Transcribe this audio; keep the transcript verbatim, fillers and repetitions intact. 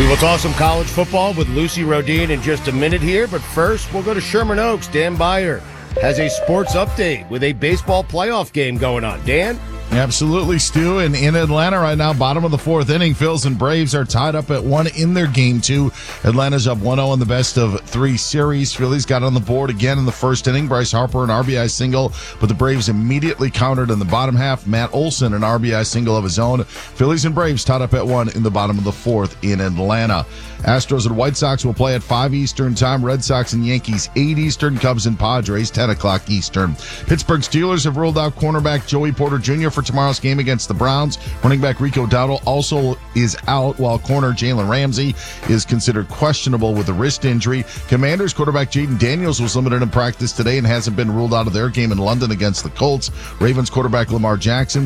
We will talk some college football with Lucy Rodin in just a minute here, but first we'll go to Sherman Oaks. Dan Beyer has a sports update with a baseball playoff game going on. Dan? Absolutely, Stu. And in Atlanta right now, bottom of the fourth inning, Phils and Braves are tied up at one in their game two. Atlanta's up one oh in the best of three series. Phillies got on the board again in the first inning. Bryce Harper, an R B I single, but the Braves immediately countered in the bottom half. Matt Olson, an R B I single of his own. Phillies and Braves tied up at one in the bottom of the fourth in Atlanta. Astros and White Sox will play at five Eastern time. Red Sox and Yankees, eight Eastern. Cubs and Padres, ten o'clock Eastern. Pittsburgh Steelers have ruled out cornerback Joey Porter Junior for tomorrow's game against the Browns. Running back Rico Dowdle also is out, while corner Jalen Ramsey is considered questionable with a wrist injury. Commanders quarterback Jaden Daniels was limited in practice today and hasn't been ruled out of their game in London against the Colts. Ravens quarterback Lamar Jackson